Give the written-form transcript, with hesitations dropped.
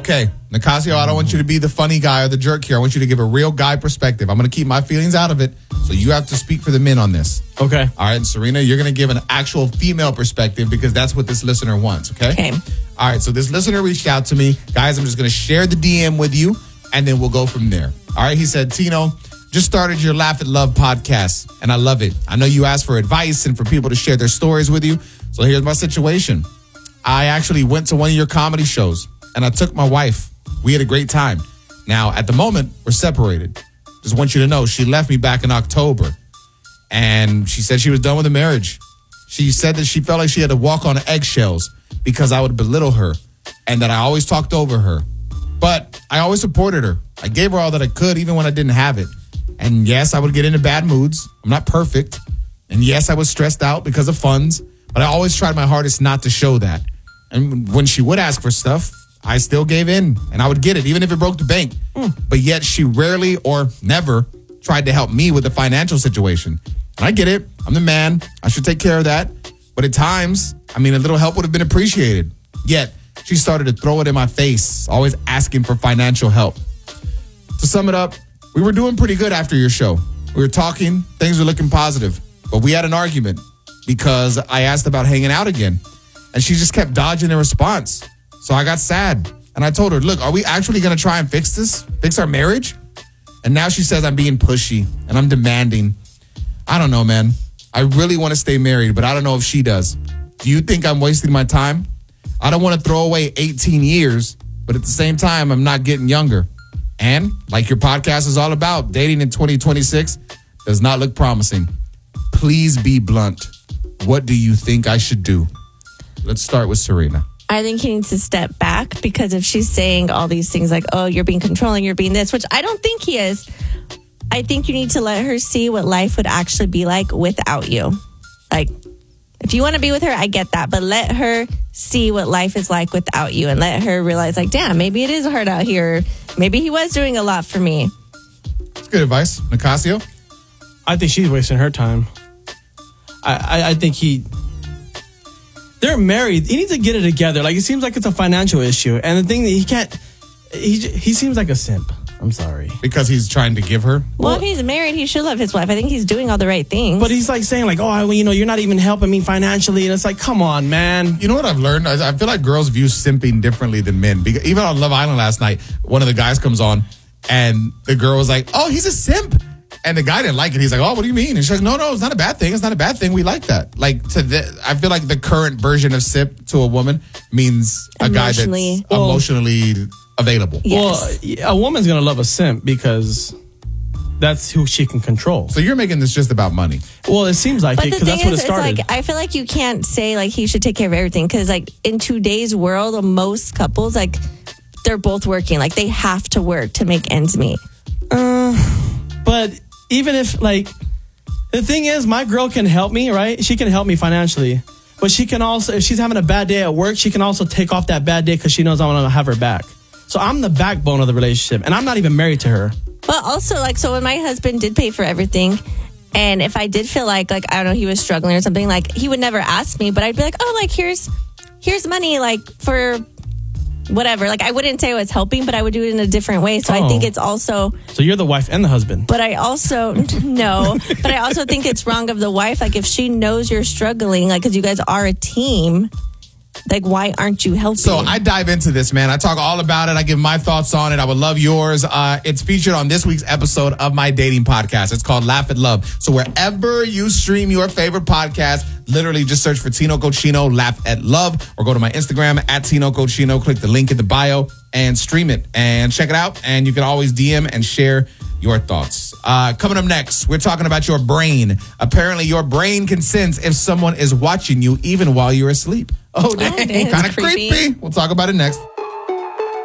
Okay, Nicasio, I don't want you to be the funny guy or the jerk here. I want you to give a real guy perspective. I'm going to keep my feelings out of it, so you have to speak for the men on this. Okay. All right, and Serena, you're going to give an actual female perspective because that's what this listener wants, okay? Okay. All right, so this listener reached out to me. Guys, I'm just going to share the DM with you, and then we'll go from there. All right, he said, Tino, just started your Laugh at Love podcast, and I love it. I know you asked for advice and for people to share their stories with you, so here's my situation. I actually went to one of your comedy shows, and I took my wife. We had a great time. Now, at the moment, we're separated. Just want you to know, she left me back in October, and she said she was done with the marriage. She said that she felt like she had to walk on eggshells because I would belittle her and that I always talked over her. But I always supported her. I gave her all that I could, even when I didn't have it. And yes, I would get into bad moods. I'm not perfect. And yes, I was stressed out because of funds, but I always tried my hardest not to show that. And when she would ask for stuff, I still gave in and I would get it, even if it broke the bank. But yet she rarely or never tried to help me with the financial situation. And I get it. I'm the man. I should take care of that. But at times, a little help would have been appreciated. Yet she started to throw it in my face, always asking for financial help. To sum it up, we were doing pretty good after your show. We were talking, things were looking positive. But we had an argument because I asked about hanging out again. And she just kept dodging the response. So I got sad. And I told her, look, are we actually going to try and fix this? Fix our marriage? And now she says I'm being pushy and I'm demanding. I don't know, man. I really want to stay married, but I don't know if she does. Do you think I'm wasting my time? I don't want to throw away 18 years, but at the same time, I'm not getting younger. And like your podcast is all about, dating in 2026 does not look promising. Please be blunt. What do you think I should do? Let's start with Serena. I think he needs to step back because if she's saying all these things like, oh, you're being controlling, you're being this, which I don't think he is. I think you need to let her see what life would actually be like without you. Like, if you want to be with her, I get that. But let her see what life is like without you and let her realize, like, damn, maybe it is hard out here. Maybe he was doing a lot for me. That's good advice. Nicasio? I think she's wasting her time. I think they're married. He needs to get it together. Like, it seems like it's a financial issue. And the thing that he seems like a simp. I'm sorry. Because he's trying to give her? Well, if he's married, he should love his wife. I think he's doing all the right things. But he's like saying like, oh, you're not even helping me financially. And it's like, come on, man. You know what I've learned? I feel like girls view simping differently than men. Because even on Love Island last night, one of the guys comes on and the girl was like, oh, he's a simp. And the guy didn't like it. He's like, oh, what do you mean? And she's like, no, it's not a bad thing. It's not a bad thing. We like that. Like, I feel like the current version of simp to a woman means a guy that's emotionally available. Yes. Well, a woman's going to love a simp because that's who she can control. So you're making this just about money. Well, it seems like it because that's what it started. It's like, I feel like you can't say like he should take care of everything because like in today's world, most couples, like they're both working. Like they have to work to make ends meet. But even if like, the thing is, my girl can help me, right? She can help me financially. But she can also, if she's having a bad day at work, she can also take off that bad day because she knows I'm going to have her back. So I'm the backbone of the relationship, and I'm not even married to her. But also, like, so when my husband did pay for everything, and if I did feel like I don't know, he was struggling or something, like, he would never ask me, but I'd be like, oh, like, here's money, like, for whatever. Like, I wouldn't say it's helping, but I would do it in a different way. So I think it's also... So you're the wife and the husband. But I also... No. But I also think it's wrong of the wife. Like, if she knows you're struggling, like, because you guys are a team... Like, why aren't you helping? So I dive into this, man. I talk all about it. I give my thoughts on it. I would love yours. It's featured on this week's episode of my dating podcast. It's called Laugh at Love. So wherever you stream your favorite podcast, literally just search for Tino Cochino, Laugh at Love, or go to my Instagram at Tino Cochino. Click the link in the bio and stream it and check it out. And you can always DM and share your thoughts. Coming up next, we're talking about your brain. Apparently, your brain can sense if someone is watching you even while you're asleep. Oh, dang. Kind of creepy. We'll talk about it next.